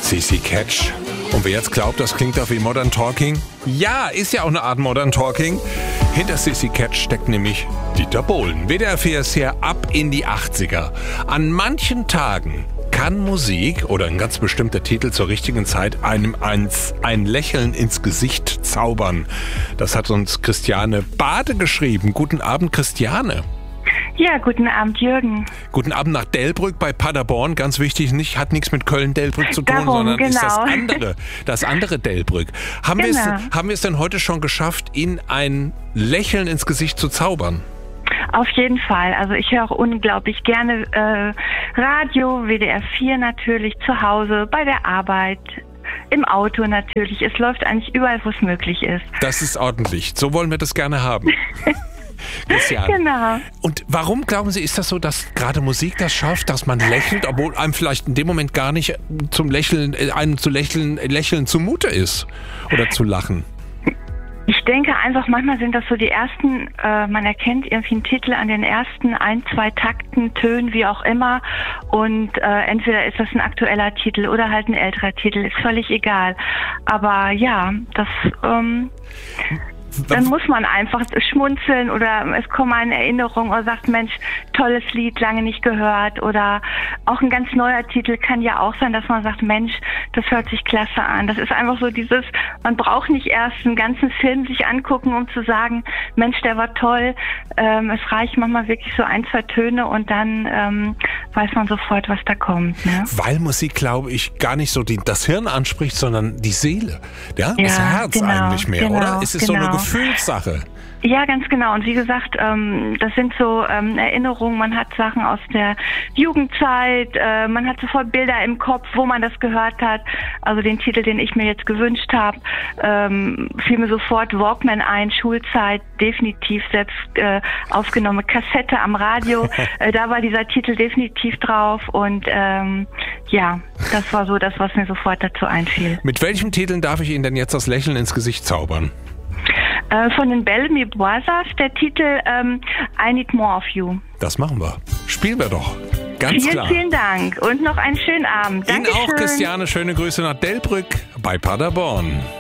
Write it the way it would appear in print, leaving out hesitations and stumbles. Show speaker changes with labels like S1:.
S1: CC Catch. Und wer jetzt glaubt, das klingt doch wie Modern Talking? Ja, ist ja auch eine Art Modern Talking. Hinter CC Catch steckt nämlich Dieter Bohlen. WDR 4 ist hier ab in die 80er. An manchen Tagen kann Musik oder ein ganz bestimmter Titel zur richtigen Zeit einem ein Lächeln ins Gesicht zaubern. Das hat uns Christiane Bade geschrieben. Guten Abend, Christiane.
S2: Ja, guten Abend, Jürgen.
S1: Guten Abend nach Delbrück bei Paderborn. Ganz wichtig, hat nichts mit Köln-Delbrück zu tun, sondern
S2: genau.
S1: Ist das andere Delbrück. Haben wir es denn heute schon geschafft, Ihnen ein Lächeln ins Gesicht zu zaubern?
S2: Auf jeden Fall. Also ich höre unglaublich gerne Radio, WDR 4 natürlich, zu Hause, bei der Arbeit, im Auto natürlich. Es läuft eigentlich überall, wo es möglich ist.
S1: Das ist ordentlich. So wollen wir das gerne haben.
S2: Genau.
S1: Und warum, glauben Sie, ist das so, dass gerade Musik das schafft, dass man lächelt, obwohl einem vielleicht in dem Moment gar nicht lächeln zumute ist oder zu lachen?
S2: Ich denke einfach, manchmal sind das so die ersten, man erkennt irgendwie einen Titel an den ersten 1-2 Takten, Tönen, wie auch immer. Und entweder ist das ein aktueller Titel oder halt ein älterer Titel, ist völlig egal. Aber ja, das... Dann muss man einfach schmunzeln oder es kommt mal eine Erinnerung oder sagt, Mensch, tolles Lied, lange nicht gehört. Oder auch ein ganz neuer Titel kann ja auch sein, dass man sagt, Mensch, das hört sich klasse an. Das ist einfach so dieses, man braucht nicht erst einen ganzen Film sich angucken, um zu sagen, Mensch, der war toll. Es reicht manchmal wirklich so 1-2 Töne und dann weiß man sofort, was da kommt. Ne?
S1: Weil Musik, glaube ich, gar nicht so das Hirn anspricht, sondern die Seele. Ja, das Herz eigentlich mehr, oder? Es ist so eine Gefühlssache.
S2: Ja, ganz genau. Und wie gesagt, das sind so Erinnerungen. Man hat Sachen aus der Jugendzeit, man hat sofort Bilder im Kopf, wo man das gehört hat. Also den Titel, den ich mir jetzt gewünscht habe, fiel mir sofort Walkman ein, Schulzeit, definitiv selbst aufgenommene Kassette am Radio. Da war dieser Titel definitiv drauf und ja, das war so das, was mir sofort dazu einfiel.
S1: Mit welchen Titeln darf ich Ihnen denn jetzt das Lächeln ins Gesicht zaubern?
S2: Von den Bellamy Brothers, der Titel I Need More of You.
S1: Das machen wir. Spielen wir doch. Ganz klar.
S2: Vielen Dank und noch einen schönen Abend.
S1: Ihnen auch, Christiane. Schöne Grüße nach Delbrück bei Paderborn.